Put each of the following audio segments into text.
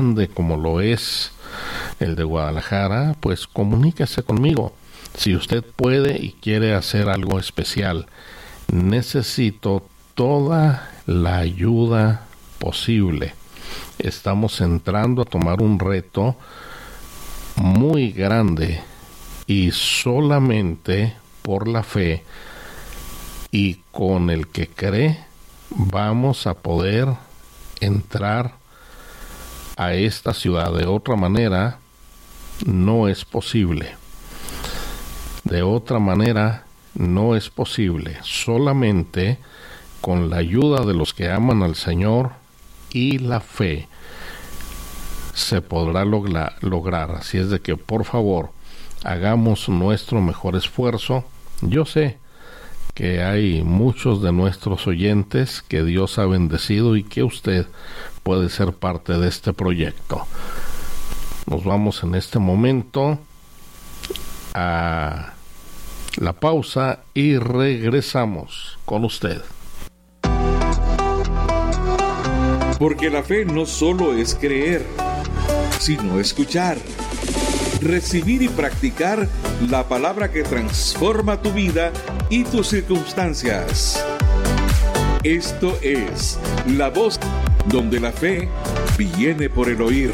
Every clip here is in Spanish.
grande como lo es el de Guadalajara, pues comuníquese conmigo. Si usted puede y quiere hacer algo especial, necesito toda la ayuda posible. Estamos entrando a tomar un reto muy grande y solamente por la fe y con el que cree vamos a poder entrar a esta ciudad. De otra manera no es posible. De otra manera no es posible. Solamente con la ayuda de los que aman al Señor y la fe se podrá lograr. Así es de que por favor hagamos nuestro mejor esfuerzo. Yo sé que hay muchos de nuestros oyentes que Dios ha bendecido y que usted puede ser parte de este proyecto. Nos vamos en este momento a la pausa y regresamos con usted. Porque la fe no solo es creer, sino escuchar, recibir y practicar la palabra que transforma tu vida y tus circunstancias. Esto es La Voz, donde la fe viene por el oír.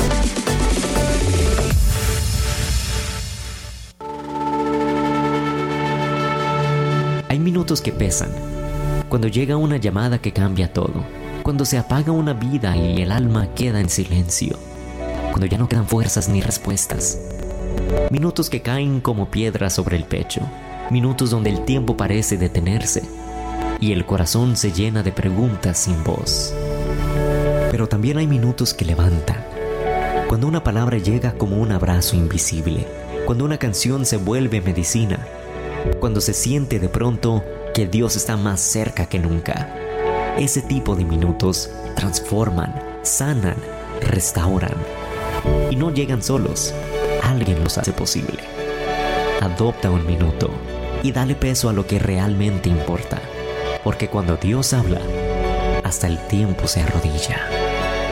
Hay minutos que pesan, cuando llega una llamada que cambia todo, cuando se apaga una vida y el alma queda en silencio, cuando ya no quedan fuerzas ni respuestas. Minutos que caen como piedras sobre el pecho, minutos donde el tiempo parece detenerse y el corazón se llena de preguntas sin voz. Pero también hay minutos que levantan, cuando una palabra llega como un abrazo invisible, cuando una canción se vuelve medicina, cuando se siente de pronto que Dios está más cerca que nunca. Ese tipo de minutos transforman, sanan, restauran. Y no llegan solos, alguien los hace posible. Adopta un minuto y dale peso a lo que realmente importa, porque cuando Dios habla, hasta el tiempo se arrodilla.